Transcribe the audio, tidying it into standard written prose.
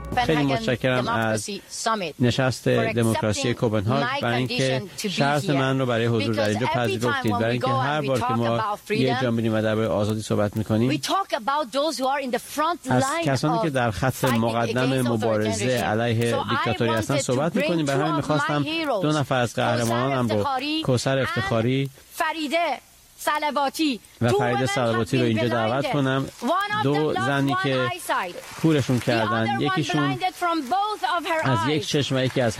خیلی متشکرم از نشست دموکراسی کوپنهاگ برای اینکه شرط من رو برای حضور در اینجا پذیرفتید، برای اینکه هر بار که ما یه جا میریم و درباره آزادی صحبت میکنیم از کسانی که در خط مقدم مبارزه علیه دیکتاتوری هستن صحبت میکنیم. برای همین میخواستم دو نفر از قهرمانانم رو، کوثر افتخاری و فریده صلواتی رو اینجا دعوت کنم. دو زنی که کورشون کردن، یکیشون از یک چشم و یکی از